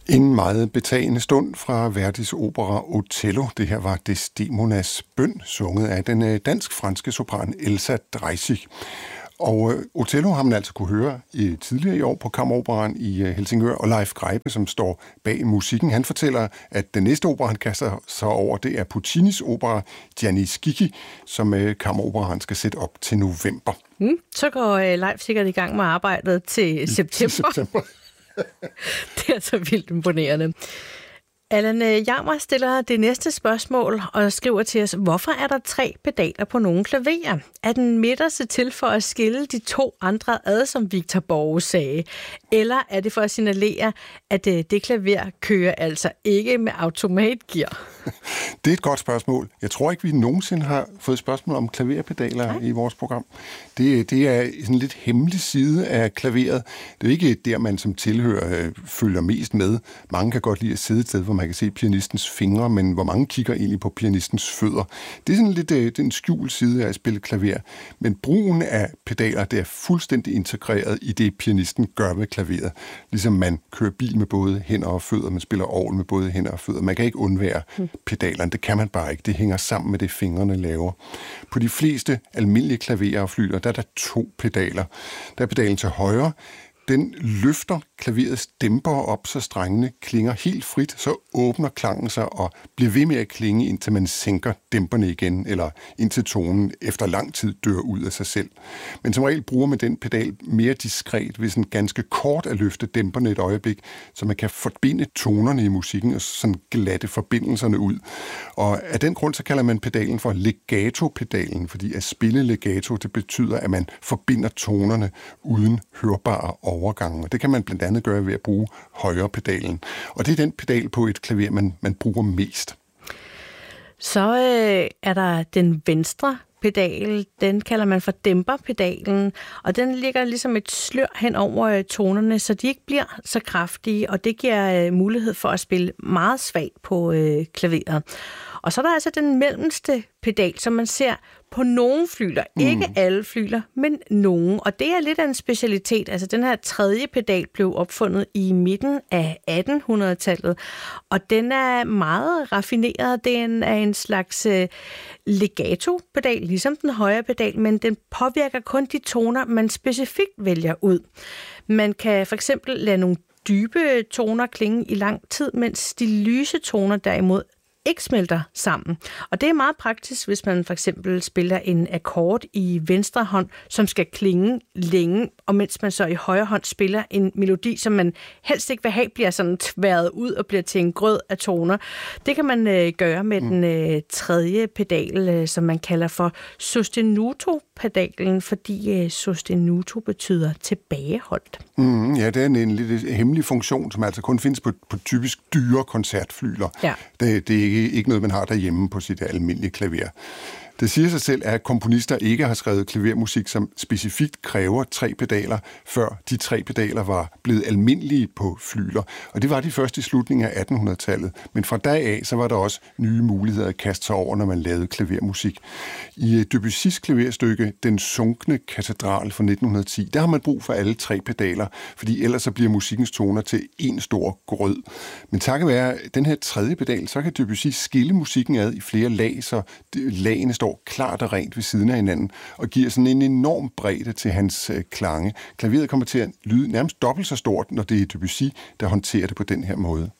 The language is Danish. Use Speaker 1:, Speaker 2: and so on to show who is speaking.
Speaker 1: En meget betagende stund fra Verdis opera Otello. Det her var Desdemonas bøn, sunget af den dansk-franske sopran Elsa Dreisig. Og Otello har man altså kunne høre tidligere i år på Kammeroperaen i Helsingør, og Leif Greibe, som står bag musikken, han fortæller, at den næste opera, han kaster sig over, det er Puccinis opera Gianni Schicchi, som Kammeroperaen skal sætte op til november.
Speaker 2: Så går Leif sikkert i gang med arbejdet til september. Det er så vildt imponerende. Allan Jammer stiller det næste spørgsmål og skriver til os, hvorfor er der 3 pedaler på nogle klaverer? Er den midterste til for at skille de 2 andre ad, som Victor Borge sagde? Eller er det for at signalere, at det klaver kører altså ikke med automatgear?
Speaker 1: Det er et godt spørgsmål. Jeg tror ikke, vi nogensinde har fået spørgsmål om klaverpedaler i vores program. Det er sådan en lidt hemmelig side af klaveret. Det er ikke der, man som tilhører følger mest med. Mange kan godt lide at sidde et sted, hvor man kan se pianistens fingre, men hvor mange kigger egentlig på pianistens fødder. Det er sådan lidt den skjult side af at spille klaver. Men brugen af pedaler, det er fuldstændig integreret i det, pianisten gør med klaveret. Ligesom man kører bil med både hænder og fødder, man spiller orgel med både hænder og fødder. Man kan ikke undvære pedalerne. Det kan man bare ikke. Det hænger sammen med det, fingrene laver. På de fleste almindelige klaverer og fløjter, der er der 2 pedaler. Der er pedalen til højre. Den løfter klaverets dæmper op, så strengene klinger helt frit, så åbner klangen sig og bliver ved med at klinge, indtil man sænker dæmperne igen, eller indtil tonen efter lang tid dør ud af sig selv. Men som regel bruger man den pedal mere diskret, ved sådan ganske kort at løfte dæmperne et øjeblik, så man kan forbinde tonerne i musikken og sådan glatte forbindelserne ud. Og af den grund, så kalder man pedalen for legato-pedalen, fordi at spille legato, det betyder, at man forbinder tonerne uden hørbare overgange. Og det kan man blandt andet gøre ved at bruge højre pedalen. Og det er den pedal på et klaver, man bruger mest.
Speaker 2: Så er der den venstre pedal, den kalder man for dæmperpedalen, og den ligger ligesom et slør hen over tonerne, så de ikke bliver så kraftige, og det giver mulighed for at spille meget svagt på klaveret. Og så er der altså den mellemste pedal, som man ser på nogle flygler. Ikke alle flygler, men nogle. Og det er lidt af en specialitet. Altså den her 3. pedal blev opfundet i midten af 1800-tallet, og den er meget raffineret. Den er en slags legato-pedal, ligesom den højre pedal, men den påvirker kun de toner, man specifikt vælger ud. Man kan for eksempel lade nogle dybe toner klinge i lang tid, mens de lyse toner derimod ikke smelter sammen. Og det er meget praktisk, hvis man for eksempel spiller en akkord i venstre hånd, som skal klinge længe, og mens man så i højre hånd spiller en melodi, som man helst ikke vil have, bliver sådan tværet ud og bliver til en grød af toner. Det kan man gøre med den 3. pedal, som man kalder for sostenuto-pedalen, fordi sostenuto betyder tilbageholdt.
Speaker 1: Ja, det er en lidt hemmelig funktion, som altså kun findes på typisk dyre koncertflygler. Ja. Det er ikke noget, man har derhjemme på sit almindelige klaver. Det siger sig selv, at komponister ikke har skrevet klavermusik, som specifikt kræver 3 pedaler, før de 3 pedaler var blevet almindelige på flygler. Og det var de først i slutningen af 1800-tallet. Men fra dag af, så var der også nye muligheder at kaste sig over, når man lavede klavermusik. I Debussys klaverstykke, Den sunkne katedral fra 1910, der har man brug for alle 3 pedaler, fordi ellers så bliver musikkens toner til en stor grød. Men takket være den her 3. pedal, så kan Debussy skille musikken ad i flere lag, så lagene står klart og rent ved siden af hinanden, og giver sådan en enorm bredde til hans klange. Klaveret kommer til at lyde nærmest dobbelt så stort, når det er Debussy, der håndterer det på den her måde.